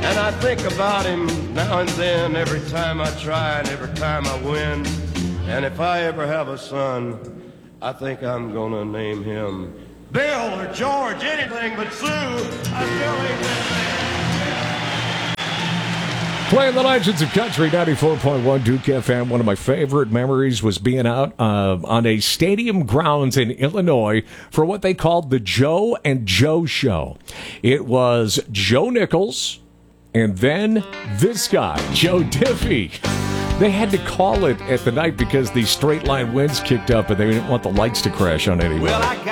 And I think about him now and then, every time I try and every time I win. And if I ever have a son, I think I'm gonna name him Bill or George, anything but Sue. I still ain't Playing the Legends of Country, 94.1 Duke FM. One of my favorite memories was being out on a stadium grounds in Illinois for what they called the Joe and Joe Show. It was Joe Nichols and then this guy, Joe Diffie. They had to call it at the night because the straight line winds kicked up and they didn't want the lights to crash on anyone. Well, I got